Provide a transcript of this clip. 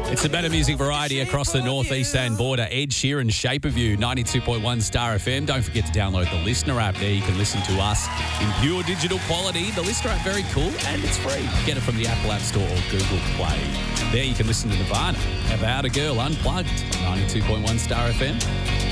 It's a better music variety across the northeastern border. Ed Sheeran, Shape of You, 92.1 Star FM. Don't forget to download the Listener app. There you can listen to us in pure digital quality. The Listener app, very cool, and it's free. Get it from the Apple App Store or Google Play. There you can listen to Nirvana, About a Girl, Unplugged, 92.1 Star FM.